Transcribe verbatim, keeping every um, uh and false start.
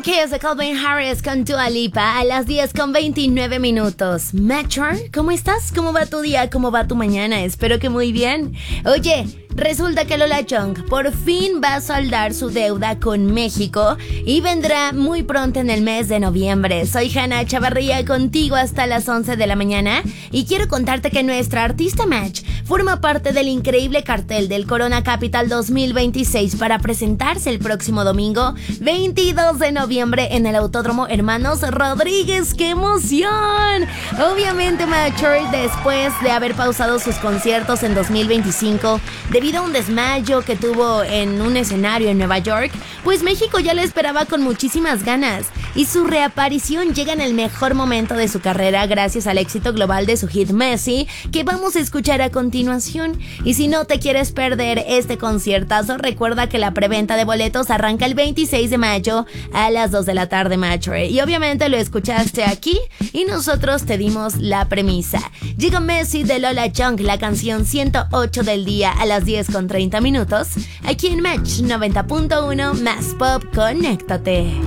Kiss de Calvin Harris con Dua Lipa a las diez con veintinueve minutos. Metro, ¿cómo estás? ¿Cómo va tu día? ¿Cómo va tu mañana? Espero que muy bien. Oye, resulta que Lola Young por fin va a saldar su deuda con México y vendrá muy pronto en el mes de noviembre. Soy Hanna Chavarría contigo hasta las once de la mañana y quiero contarte que nuestra artista Match forma parte del increíble cartel del Corona Capital dos mil veintiséis para presentarse el próximo domingo veintidós de noviembre en el Autódromo Hermanos Rodríguez. ¡Qué emoción! Obviamente Mature, después de haber pausado sus conciertos en dos mil veinticinco debido a un desmayo que tuvo en un escenario en Nueva York, pues México ya le esperaba con muchísimas ganas y su reaparición llega en el mejor momento de su carrera gracias al éxito global de su hit Messi, que vamos a escuchar a continuación. Y si no te quieres perder este conciertazo, recuerda que la preventa de boletos arranca el veintiséis de mayo a las dos de la tarde, Mature. Y obviamente lo escuchaste aquí y nosotros te dimos la premisa. Llega Messi de Lola Young, la canción ciento ocho del día a las diez con treinta minutos, aquí en Match noventa punto uno más Pop. Conéctate.